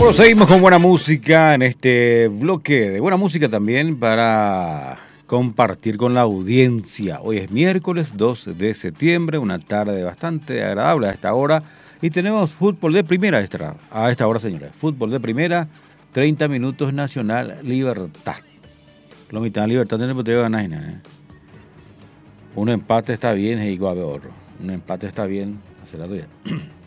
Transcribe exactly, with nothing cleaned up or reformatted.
Bueno, seguimos con buena música en este bloque de buena música también para compartir con la audiencia. Hoy es miércoles dos de septiembre, una tarde bastante agradable a esta hora y tenemos fútbol de primera a esta, a esta hora, señores. Fútbol de primera, treinta minutos Nacional Libertad. Lo mitad de Libertad tiene que ganar, ¿eh? Un empate está bien, y igual de oro. Un empate está bien, hacer la tuya.